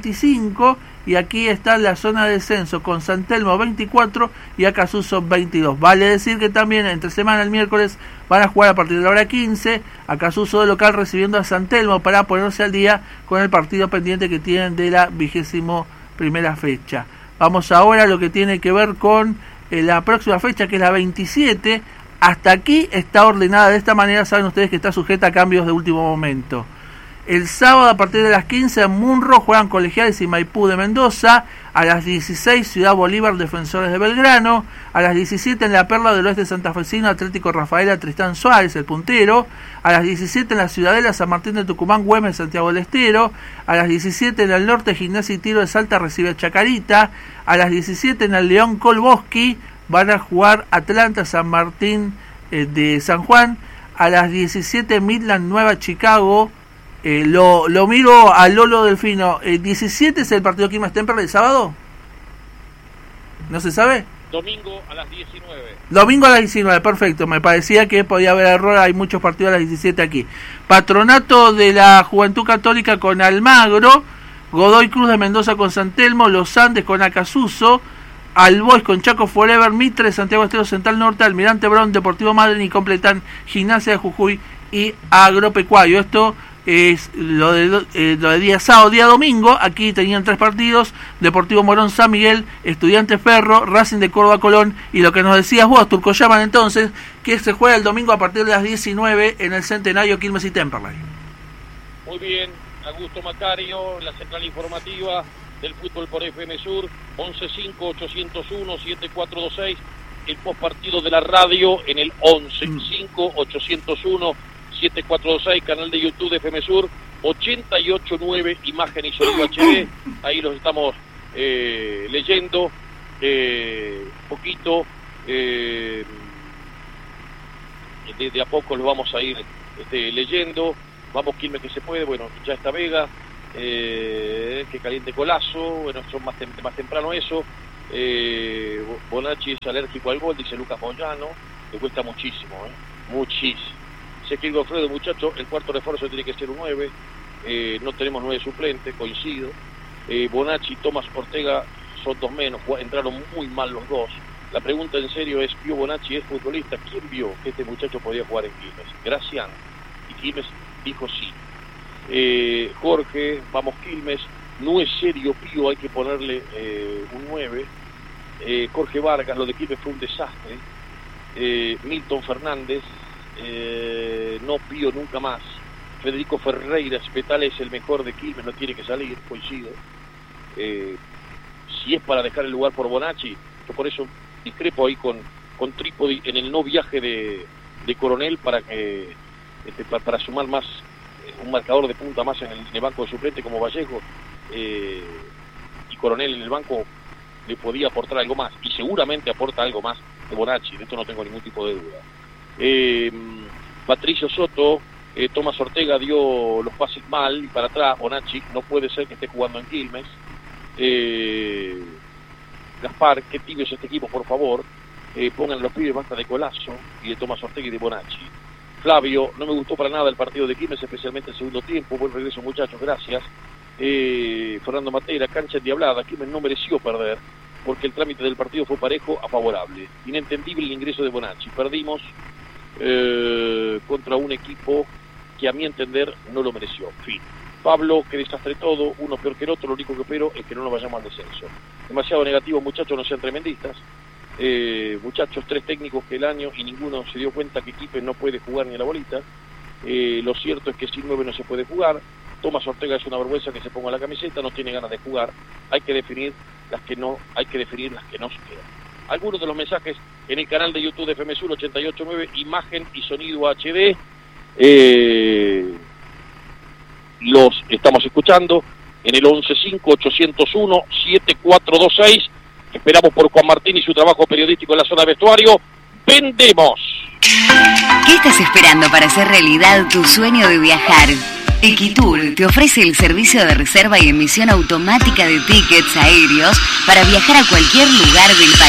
25, y aquí está la zona de descenso con San Telmo 24 y Acasuso 22. Vale decir que también entre semana el miércoles van a jugar a partir de la hora 15, Acasuso de local recibiendo a San Telmo para ponerse al día con el partido pendiente que tienen de la 21ª fecha. Vamos ahora a lo que tiene que ver con la próxima fecha, que es la 27. Hasta aquí está ordenada de esta manera. Saben ustedes que está sujeta a cambios de último momento. El sábado a partir de las 15 en Munro juegan Colegiales y Maipú de Mendoza. A las 16 Ciudad Bolívar, Defensores de Belgrano. A las 17 en la Perla del Oeste Santafesino, Atlético Rafaela, Tristán Suárez, el puntero. A las 17 en la Ciudadela, San Martín de Tucumán, Güemes, Santiago del Estero. A las 17 en el Norte, Gimnasia y Tiro de Salta recibe a Chacarita. A las 17 en el León Colbosqui van a jugar Atlanta, San Martín de San Juan. A las 17 Midland, Nueva Chicago. Lo miro a Lolo Delfino. 17 es el partido Quilmes Temperley el sábado. ¿No se sabe? Domingo a las 19. Domingo a las 19, perfecto. Me parecía que podía haber error. Hay muchos partidos a las 17 aquí. Patronato de la Juventud Católica con Almagro. Godoy Cruz de Mendoza con San Telmo. Los Andes con Acasuso. Albois con Chaco Forever. Mitre, Santiago Estero, Central Norte. Almirante Brown, Deportivo Madryn, y completan Gimnasia de Jujuy y Agropecuario. Esto es lo de día sábado, día domingo. Aquí tenían 3 partidos: Deportivo Morón, San Miguel, Estudiantes Ferro, Racing de Córdoba, Colón, y lo que nos decías vos, Turco Yaman, entonces, que se juega el domingo a partir de las 19 en el Centenario Quilmes y Temperley. Muy bien, Augusto Macario, en la central informativa del fútbol por FM Sur, 11-5-801-7426, el postpartido de la radio en el 11-5-801-7426, canal de YouTube de FM Sur, 88.9, imagen y sonido HD, ahí los estamos leyendo, poquito, de a poco los vamos a ir leyendo. Vamos Quilmes que se puede, bueno, ya está Vega, que caliente Colazo, bueno, son más temprano eso. Bonacci es alérgico al gol, dice Lucas Moyano, le cuesta muchísimo, muchísimo. Sé que Godofredo, muchacho, el cuarto refuerzo tiene que ser un 9, no tenemos 9 suplentes, coincido. Bonacci y Tomás Ortega son 2 menos, entraron muy mal los dos. La pregunta en serio es, ¿vio Bonacci es futbolista? ¿Quién vio que este muchacho podía jugar en Quilmes? Graciano. Y Quilmes dijo sí. Jorge, vamos Quilmes, no es serio Pío, hay que ponerle un 9. Jorge Vargas, lo de Quilmes fue un desastre. Milton Fernández, no Pío nunca más. Federico Ferreira, Spetal es el mejor de Quilmes, no tiene que salir, coincido. Si es para dejar el lugar por Bonacci, yo por eso discrepo ahí con Trípodi en el no viaje de Coronel para que para sumar más un marcador de punta más en el banco de suplente como Vallejo, y Coronel en el banco le podía aportar algo más, y seguramente aporta algo más de Bonacci, de esto no tengo ningún tipo de duda. Patricio Soto, Tomás Ortega dio los pases mal y para atrás. Bonacci no puede ser que esté jugando en Quilmes. Gaspar, qué tibio es este equipo, por favor. Pongan los pibes, basta de Colazo y de Tomás Ortega y de Bonacci. Flavio, no me gustó para nada el partido de Quilmes, especialmente el segundo tiempo. Buen regreso, muchachos, gracias. Fernando Matera, cancha endiablada. Quilmes no mereció perder porque el trámite del partido fue parejo a favorable. Inentendible el ingreso de Bonacci. Perdimos contra un equipo que a mi entender no lo mereció. Fin. Pablo, que desastre todo, uno peor que el otro. Lo único que espero es que no nos vayamos al descenso. Demasiado negativo, muchachos, no sean tremendistas. Muchachos, 3 técnicos que el año y ninguno se dio cuenta que Quilmes no puede jugar ni a la bolita. Lo cierto es que sin 9 no se puede jugar. Tomás Ortega es una vergüenza que se ponga la camiseta, no tiene ganas de jugar. Hay que definir las que no se quedan. Algunos de los mensajes en el canal de YouTube de FM Sur 88.9, imagen y sonido HD. Los estamos escuchando en el 11-5-801-7426. Esperamos por Juan Martín y su trabajo periodístico en la zona de vestuario. ¡Vendemos! ¿Qué estás esperando para hacer realidad tu sueño de viajar? Equitur te ofrece el servicio de reserva y emisión automática de tickets aéreos para viajar a cualquier lugar del país.